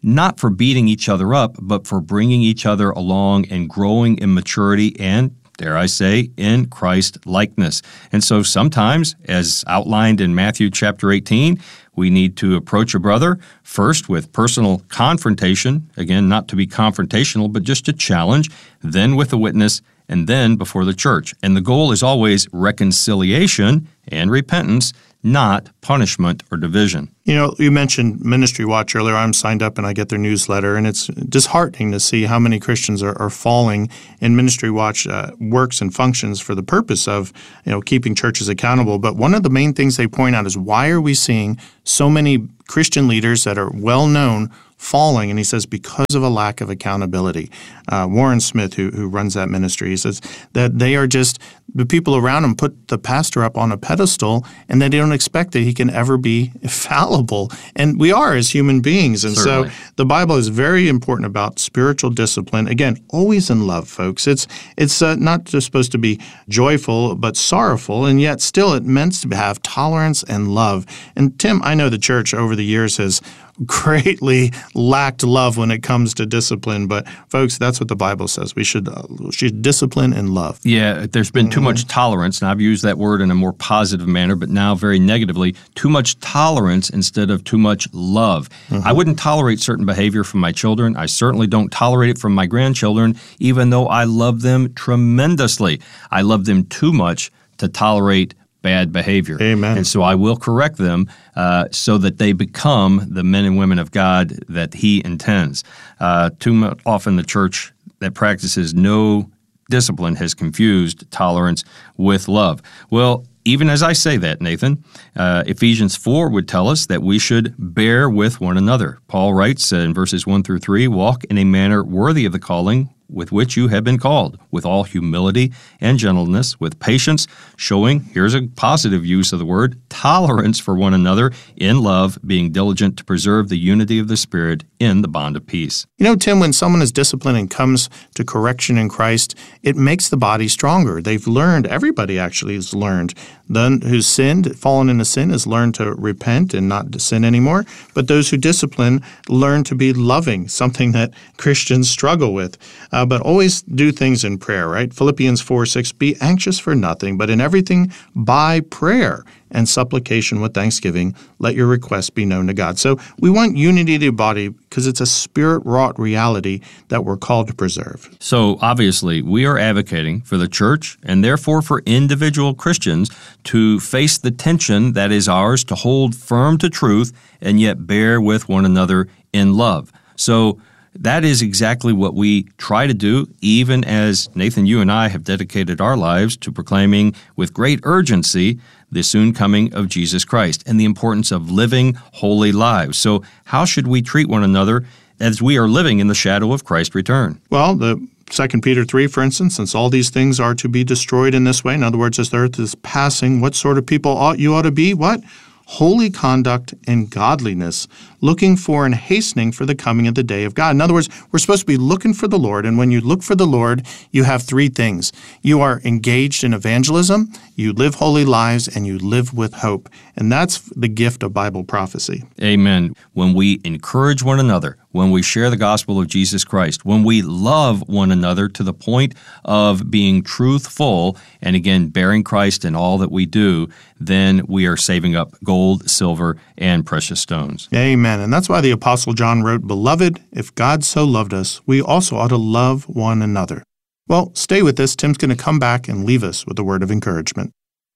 not for beating each other up, but for bringing each other along and growing in maturity and, dare I say, in Christ likeness. And so sometimes, as outlined in Matthew chapter eighteen, we need to approach a brother first with personal confrontation, again, not to be confrontational, but just to challenge, then with a witness, and then before the church. And the goal is always reconciliation and repentance, not punishment or division. You know, you mentioned Ministry Watch earlier. I'm signed up and I get their newsletter, and it's disheartening to see how many Christians are, are falling. And Ministry Watch uh, works and functions for the purpose of, you know, keeping churches accountable. But one of the main things they point out is, why are we seeing so many Christian leaders that are well known falling? And he says, because of a lack of accountability. Uh, Warren Smith, who who runs that ministry, he says that they are just, the people around him put the pastor up on a pedestal, and they don't expect that he can ever be fallible. And we are as human beings. And Certainly. so the Bible is very important about spiritual discipline. Again, always in love, folks. It's it's uh, not just supposed to be joyful, but sorrowful, and yet still it meant to have tolerance and love. And Tim, I know the church over the years has greatly lacked love when it comes to discipline. But folks, that's what the Bible says. We should, uh, we should discipline and love. Yeah, there's been too much tolerance, and I've used that word in a more positive manner, but now very negatively, too much tolerance instead of too much love. Mm-hmm. I wouldn't tolerate certain behavior from my children. I certainly don't tolerate it from my grandchildren, even though I love them tremendously. I love them too much to tolerate bad behavior. Amen. And so I will correct them uh, so that they become the men and women of God that He intends. Uh, too often the church that practices no discipline has confused tolerance with love. Well, even as I say that, Nathan, uh, Ephesians four would tell us that we should bear with one another. Paul writes uh, in verses one through three, walk in a manner worthy of the calling with which you have been called, with all humility and gentleness, with patience, showing, here's a positive use of the word, tolerance for one another in love, being diligent to preserve the unity of the Spirit in the bond of peace. You know, Tim, when someone is disciplined and comes to correction in Christ, it makes the body stronger. They've learned, everybody actually has learned. Those who's sinned, fallen into sin, has learned to repent and not to sin anymore. But those who discipline learn to be loving, something that Christians struggle with. Uh, but always do things in prayer, right? Philippians four six, be anxious for nothing, but in everything by prayer and supplication with thanksgiving, let your requests be known to God. So we want unity of the body because it's a spirit-wrought reality that we're called to preserve. So obviously, we are advocating for the church and therefore for individual Christians to face the tension that is ours to hold firm to truth and yet bear with one another in love. So that is exactly what we try to do, even as, Nathan, you and I have dedicated our lives to proclaiming with great urgency the soon coming of Jesus Christ and the importance of living holy lives. So how should we treat one another as we are living in the shadow of Christ's return? Well, the Second Peter three, for instance, since all these things are to be destroyed in this way, in other words, as the earth is passing, what sort of people ought you ought to be? What? Holy conduct and godliness, looking for and hastening for the coming of the day of God. In other words, we're supposed to be looking for the Lord, and when you look for the Lord, you have three things. You are engaged in evangelism, you live holy lives, and you live with hope. And that's the gift of Bible prophecy. Amen. When we encourage one another, when we share the gospel of Jesus Christ, when we love one another to the point of being truthful and, again, bearing Christ in all that we do, then we are saving up gold, silver, and precious stones. Amen. And that's why the Apostle John wrote, Beloved, if God so loved us, we also ought to love one another. Well, stay with us. Tim's going to come back and leave us with a word of encouragement.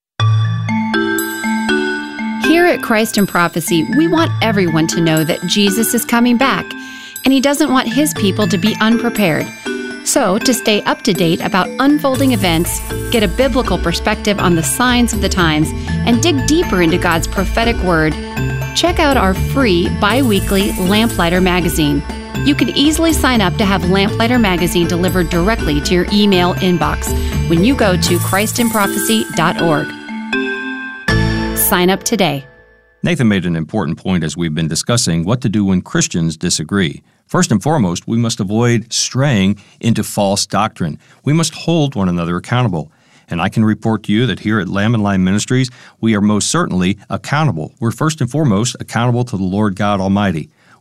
Here at Christ in Prophecy, we want everyone to know that Jesus is coming back, and He doesn't want His people to be unprepared. So, to stay up to date about unfolding events, get a biblical perspective on the signs of the times, and dig deeper into God's prophetic word, check out our free bi-weekly Lamplighter magazine. You can easily sign up to have Lamplighter magazine delivered directly to your email inbox when you go to christ in prophecy dot org. Sign up today. Nathan made an important point as we've been discussing what to do when Christians disagree. First and foremost, we must avoid straying into false doctrine. We must hold one another accountable. And I can report to you that here at Lamb and Lion Ministries, we are most certainly accountable. We're first and foremost accountable to the Lord God Almighty.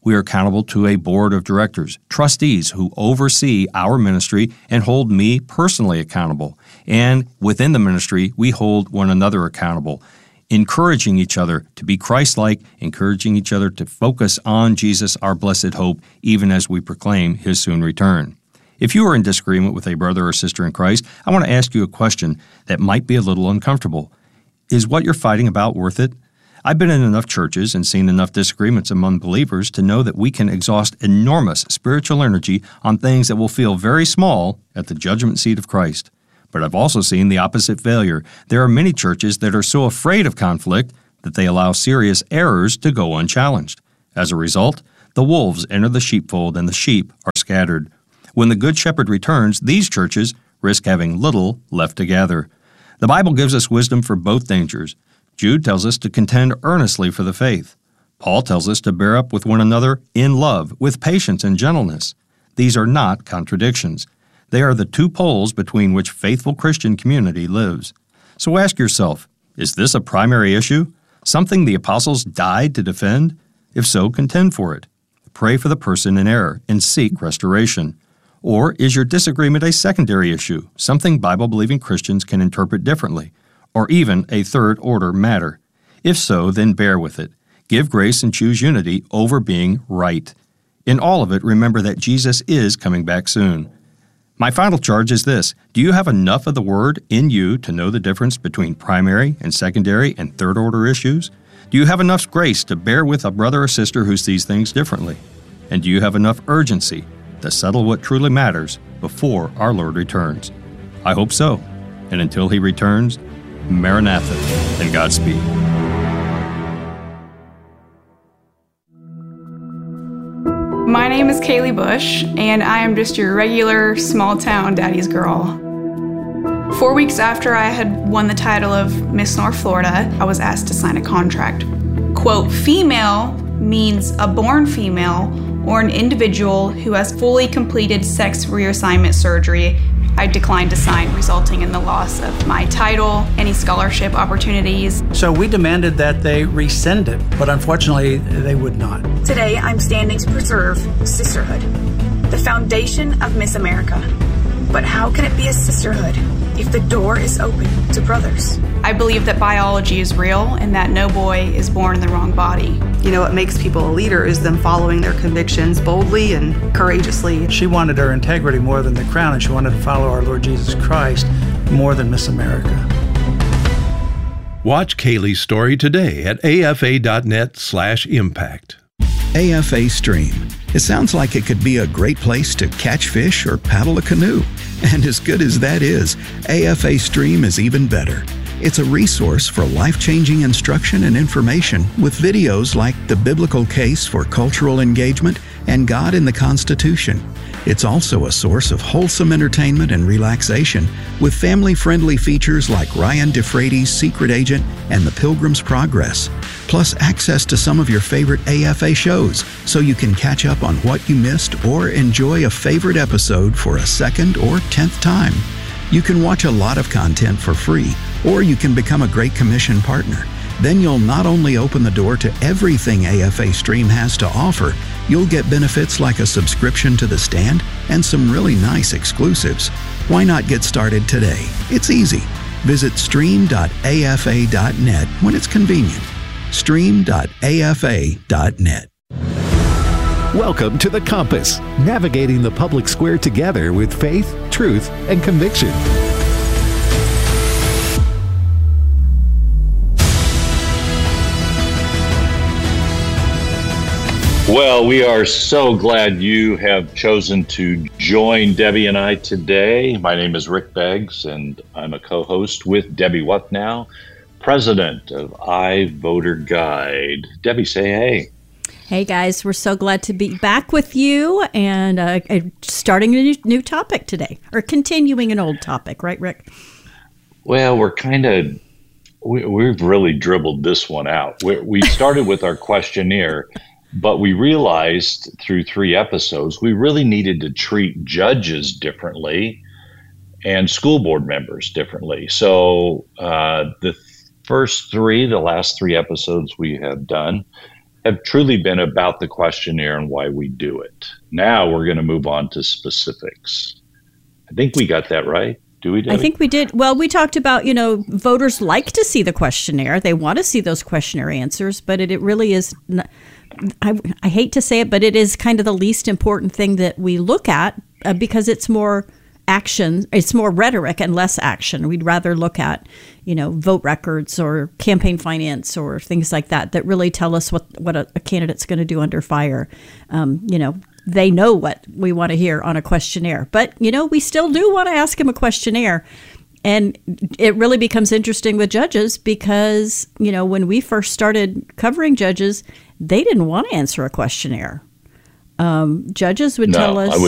We are accountable to a board of directors, trustees who oversee our ministry and hold me personally accountable. And within the ministry, we hold one another accountable, encouraging each other to be Christ-like, encouraging each other to focus on Jesus, our blessed hope, even as we proclaim His soon return. If you are in disagreement with a brother or sister in Christ, I want to ask you a question that might be a little uncomfortable. Is what you're fighting about worth it? I've been in enough churches and seen enough disagreements among believers to know that we can exhaust enormous spiritual energy on things that will feel very small at the judgment seat of Christ. But I've also seen the opposite failure. There are many churches that are so afraid of conflict that they allow serious errors to go unchallenged. As a result, the wolves enter the sheepfold and the sheep are scattered. When the Good Shepherd returns, these churches risk having little left to gather. The Bible gives us wisdom for both dangers. Jude tells us to contend earnestly for the faith. Paul tells us to bear up with one another in love, with patience and gentleness. These are not contradictions. They are the two poles between which faithful Christian community lives. So ask yourself, is this a primary issue? Something the apostles died to defend? If so, contend for it. Pray for the person in error and seek restoration. Or is your disagreement a secondary issue, something Bible-believing Christians can interpret differently, or even a third-order matter? If so, then bear with it. Give grace and choose unity over being right. In all of it, remember that Jesus is coming back soon. My final charge is this. Do you have enough of the Word in you to know the difference between primary and secondary and third-order issues? Do you have enough grace to bear with a brother or sister who sees things differently? And do you have enough urgency to settle what truly matters before our Lord returns? I hope so. And until He returns, Maranatha and Godspeed. My name is Kaylee Bush, and I am just your regular small-town daddy's girl. Four weeks after I had won the title of Miss North Florida, I was asked to sign a contract. Quote, female means a born female or an individual who has fully completed sex reassignment surgery. I declined to sign, resulting in the loss of my title, any scholarship opportunities. So we demanded that they rescind it, but unfortunately they would not. Today I'm standing to preserve sisterhood, the foundation of Miss America. But how can it be a sisterhood if the door is open to brothers? I believe that biology is real and that no boy is born in the wrong body. You know, what makes people a leader is them following their convictions boldly and courageously. She wanted her integrity more than the crown, and she wanted to follow our Lord Jesus Christ more than Miss America. Watch Kaylee's story today at afa.net slash impact. A F A Stream. It sounds like it could be a great place to catch fish or paddle a canoe. And as good as that is, A F A Stream is even better. It's a resource for life-changing instruction and information with videos like The Biblical Case for Cultural Engagement and God in the Constitution. It's also a source of wholesome entertainment and relaxation with family-friendly features like Ryan DeFrady's Secret Agent and The Pilgrim's Progress, plus access to some of your favorite A F A shows so you can catch up on what you missed or enjoy a favorite episode for a second or tenth time. You can watch a lot of content for free, or you can become a Great Commission partner. Then you'll not only open the door to everything A F A Stream has to offer, you'll get benefits like a subscription to The Stand and some really nice exclusives. Why not get started today? It's easy. Visit stream dot a f a dot net when it's convenient. stream dot a f a dot net. Welcome to The Compass, navigating the public square together with faith, truth, and conviction. Well, we are so glad you have chosen to join Debbie and I today. My name is Rick Beggs, and I'm a co-host with Debbie Whatnow, president of iVoter Guide. Debbie, say hey. Hey guys, we're so glad to be back with you and uh, starting a new, new topic today, or continuing an old topic, right, Rick? Well, we're kind of, we, we've really dribbled this one out. We, we started with our questionnaire, but we realized through three episodes, we really needed to treat judges differently and school board members differently. So uh, the first three, the last three episodes we have done, have truly been about the questionnaire and why we do it. Now we're going to move on to specifics. I think we got that right. Do we, Debbie? I think we did. Well, we talked about, you know, voters like to see the questionnaire. They want to see those questionnaire answers, but it, it really is, not, I, I hate to say it, but it is kind of the least important thing that we look at uh, because it's more action, it's more rhetoric and less action. We'd rather look at, you know, vote records or campaign finance or things like that that really tell us what, what a, a candidate's going to do under fire. Um, you know, they know what we want to hear on a questionnaire. But, you know, we still do want to ask him a questionnaire. And it really becomes interesting with judges because, you know, when we first started covering judges, they didn't want to answer a questionnaire. Um, judges would no, tell us... I